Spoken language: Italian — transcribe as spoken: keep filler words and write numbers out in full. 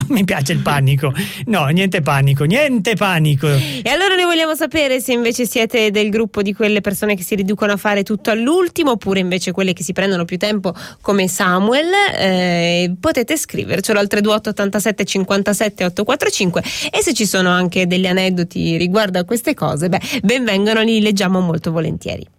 mi piace il panico. No, niente panico, niente panico. E allora noi vogliamo sapere se invece siete del gruppo di quelle persone che si riducono a fare tutto all'ultimo, oppure invece quelle che si prendono più tempo come Samuel. Eh, potete scrivercelo al tre due otto ottantasette cinquantasette ottocentoquarantacinque, e se ci sono anche degli aneddoti riguardo a queste cose, beh, benvengano, li leggiamo molto volentieri.